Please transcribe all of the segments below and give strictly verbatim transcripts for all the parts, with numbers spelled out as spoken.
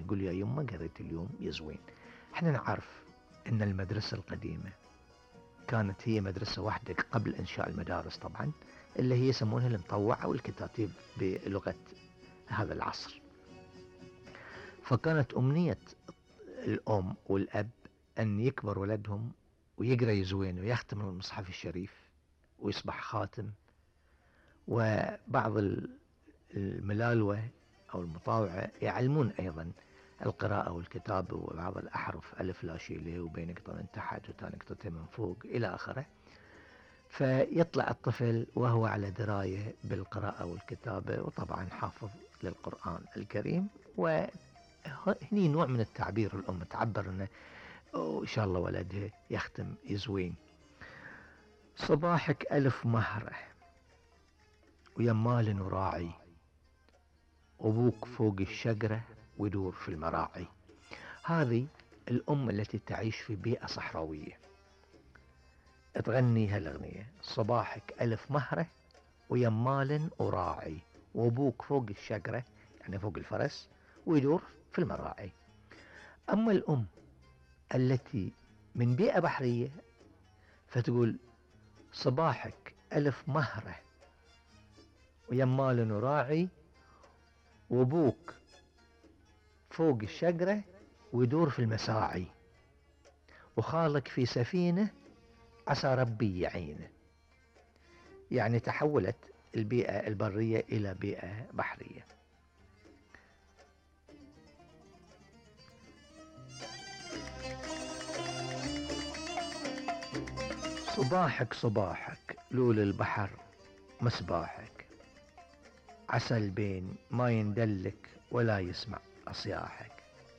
تقول يا يمه قريت اليوم يزوين. احنا نعرف ان المدرسة القديمة كانت هي مدرسة واحدة قبل انشاء المدارس طبعا، اللي هي يسمونها المطوعة والكتاتيب بلغة هذا العصر. فكانت امنية الام والاب ان يكبر ولدهم ويقرأ يزوين ويختم المصحف الشريف ويصبح خاتم. وبعض الملالوة أو المطاوعة يعلمون أيضا القراءة والكتابة وبعض الأحرف ألف لا شي ليه وبين نقطة تحت وتاني نقطتين من فوق إلى آخره. فيطلع الطفل وهو على دراية بالقراءة والكتابة وطبعا حافظ للقرآن الكريم. وهني نوع من التعبير، الأم تعبر أنه إن شاء الله ولدها يختم يزوين. صباحك ألف مهرة ويمال وراعي، أبوك فوق الشجرة ويدور في المراعي. هذه الأم التي تعيش في بيئة صحراوية تغني هالأغنية: صباحك ألف مهرة ويمال وراعي، وأبوك فوق الشجرة يعني فوق الفرس ويدور في المراعي. أما الأم التي من بيئة بحرية فتقول: صباحك ألف مهرة ويمال وراعي، وابوك فوق الشجرة ويدور في المساعي، وخالك في سفينة عسى ربي يعينه. يعني تحولت البيئة البرية إلى بيئة بحرية. صباحك صباحك لول البحر مصباحك، عسى البين ما يندلك ولا يسمع أصياحك.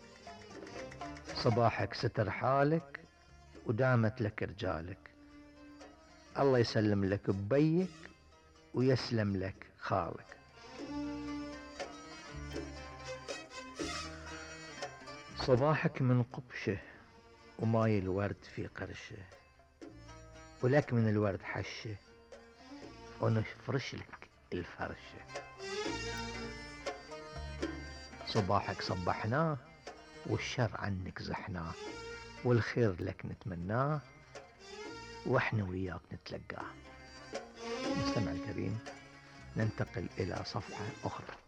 صباحك ستر حالك ودامت لك رجالك، الله يسلم لك ببيك ويسلم لك خالك. صباحك من قبشه وماي الورد في قرشه، ولك من الورد حشه ونفرش لك الفرشه. صباحك صبحناه والشر عنك زحناه، والخير لك نتمناه واحنا وياك نتلقاه. مستمع الكريم، ننتقل إلى صفحة أخرى.